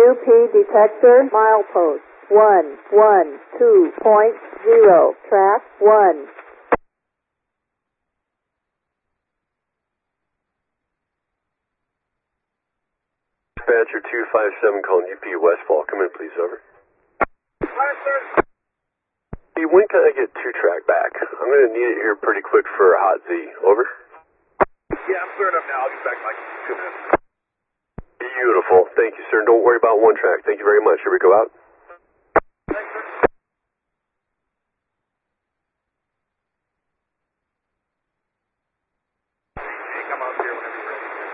UP detector, milepost 112.0, track 1. Dispatcher 257 calling UP Westfall. Come in, please. Over. Hey, when can I get 2-track back? I'm going to need it here pretty quick for a hot Z. Over. Yeah, I'm clearing up now. I'll get back in like 2 minutes. Beautiful. Thank you, sir. Don't worry about 1-track. Thank you very much. Here we go out.